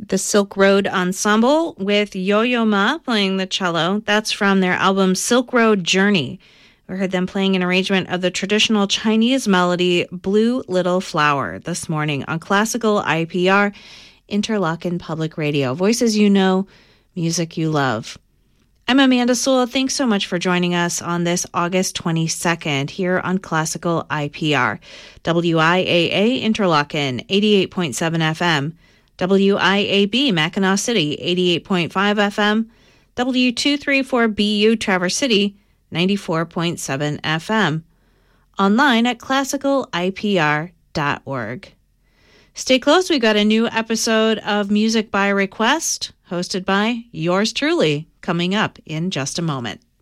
the Silk Road Ensemble with Yo-Yo Ma playing the cello. That's from their album Silk Road Journey. We heard them playing an arrangement of the traditional Chinese melody Blue Little Flower this morning on Classical IPR, Interlochen Public Radio. Voices you know, music you love. I'm Amanda Sewell. Thanks so much for joining us on this August 22nd here on Classical IPR. WIAA Interlochen, 88.7 FM. WIAB Mackinac City, 88.5 FM. W234BU Traverse City, 94.7 FM. Online at classicalipr.org. Stay close. We got a new episode of Music by Request, hosted by yours truly, coming up in just a moment.